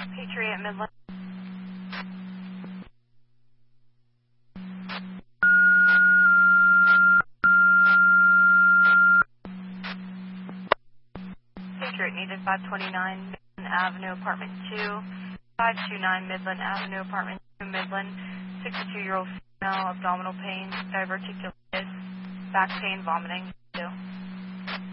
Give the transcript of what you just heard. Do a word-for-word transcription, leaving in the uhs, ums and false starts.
Patriot Midland. Patriot needed five twenty-nine Midland Avenue, apartment two. five two nine Midland Avenue, apartment two, Midland. sixty-two-year-old female, abdominal pain, diverticulitis, back pain, vomiting. Two.